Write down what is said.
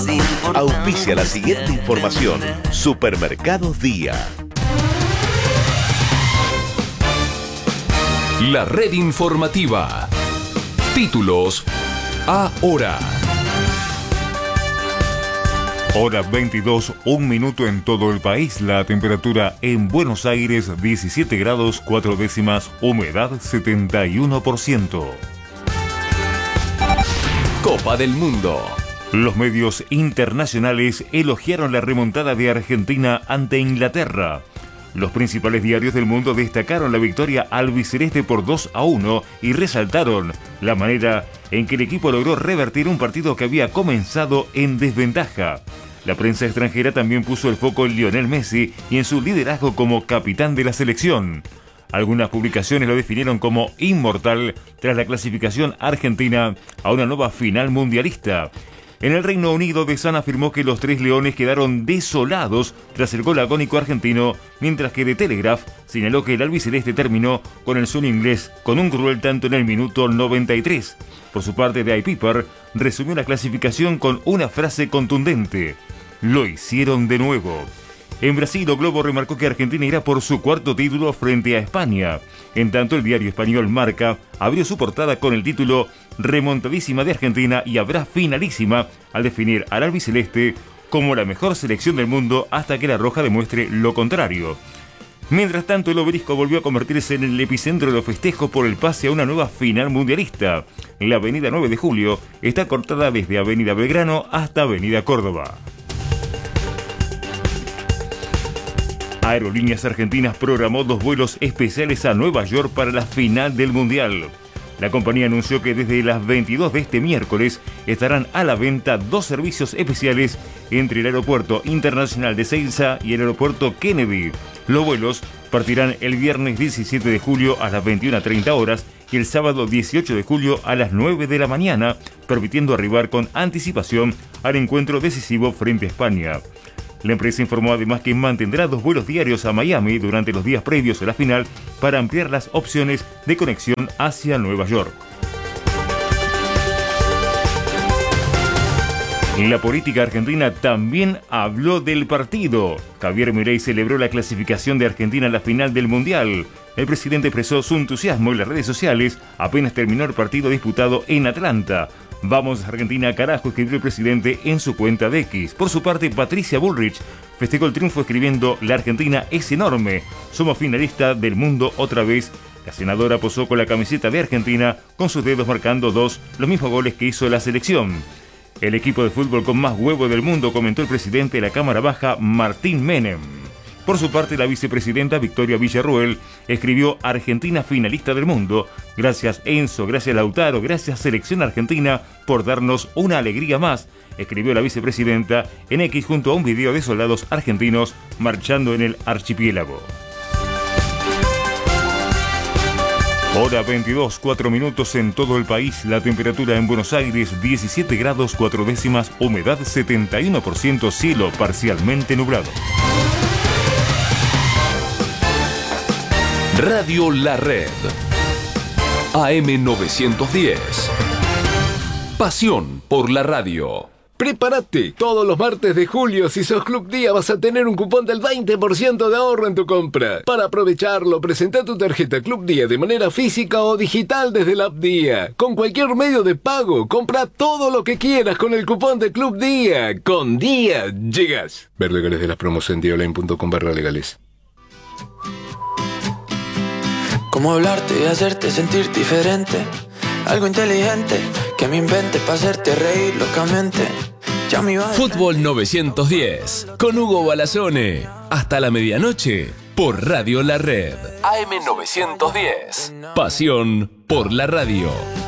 Auspicia la siguiente información. Supermercados Día. La red informativa. Títulos ahora. Hora 22, 1 minuto en todo el país. La temperatura en Buenos Aires 17 grados 4 décimas, humedad 71%. Copa del Mundo. Los medios internacionales elogiaron la remontada de Argentina ante Inglaterra. Los principales diarios del mundo destacaron la victoria albiceleste por 2-1 y resaltaron la manera en que el equipo logró revertir un partido que había comenzado en desventaja. La prensa extranjera también puso el foco en Lionel Messi y en su liderazgo como capitán de la selección. Algunas publicaciones lo definieron como inmortal tras la clasificación argentina a una nueva final mundialista. En el Reino Unido, The Sun afirmó que los tres leones quedaron desolados tras el gol agónico argentino, mientras que The Telegraph señaló que el albiceleste terminó con el sueño inglés con un cruel tanto en el minuto 93. Por su parte, The Piper resumió la clasificación con una frase contundente: "Lo hicieron de nuevo". En Brasil, O Globo remarcó que Argentina irá por su cuarto título frente a España. En tanto, el diario español Marca abrió su portada con el título "Remontadísima de Argentina y habrá finalísima", al definir al albiceleste como la mejor selección del mundo hasta que la roja demuestre lo contrario. Mientras tanto, el obelisco volvió a convertirse en el epicentro de los festejos por el pase a una nueva final mundialista. La avenida 9 de Julio está cortada desde Avenida Belgrano hasta Avenida Córdoba. Aerolíneas Argentinas programó 2 vuelos especiales a Nueva York para la final del Mundial. La compañía anunció que desde las 22 de este miércoles estarán a la venta 2 servicios especiales entre el Aeropuerto Internacional de Ezeiza y el Aeropuerto Kennedy. Los vuelos partirán el viernes 17 de julio a las 21:30 horas y el sábado 18 de julio a las 9 de la mañana, permitiendo arribar con anticipación al encuentro decisivo frente a España. La empresa informó además que mantendrá 2 vuelos diarios a Miami durante los días previos a la final para ampliar las opciones de conexión hacia Nueva York. La política argentina también habló del partido. Javier Milei celebró la clasificación de Argentina a la final del Mundial. El presidente expresó su entusiasmo en las redes sociales apenas terminó el partido disputado en Atlanta. "Vamos Argentina, carajo", escribió el presidente en su cuenta de X. Por su parte, Patricia Bullrich festejó el triunfo escribiendo: "La Argentina es enorme, somos finalistas del mundo otra vez". La senadora posó con la camiseta de Argentina, con sus dedos marcando 2, los mismos goles que hizo la selección. "El equipo de fútbol con más huevo del mundo", comentó el presidente de la Cámara Baja, Martín Menem. Por su parte, la vicepresidenta Victoria Villarruel escribió: "Argentina finalista del mundo. Gracias Enzo, gracias Lautaro, gracias Selección Argentina por darnos una alegría más", escribió la vicepresidenta en X junto a un video de soldados argentinos marchando en el archipiélago. Hora 22, 4 minutos en todo el país. La temperatura en Buenos Aires 17 grados 4 décimas, humedad 71%, cielo parcialmente nublado. Radio La Red. AM 910. Pasión por la radio. ¡Prepárate! Todos los martes de julio, si sos Club Día, vas a tener un cupón del 20% de ahorro en tu compra. Para aprovecharlo, presenta tu tarjeta Club Día de manera física o digital desde la app Día. Con cualquier medio de pago, compra todo lo que quieras con el cupón de Club Día. Con Día, llegas. Ver legales de las promos en diaonline.com/legales. ¿Cómo hablarte y hacerte sentir diferente? Algo inteligente que me invente para hacerte reír locamente. Fútbol 910 con Hugo Balazone. Hasta la medianoche por Radio La Red. AM 910. Pasión por la radio.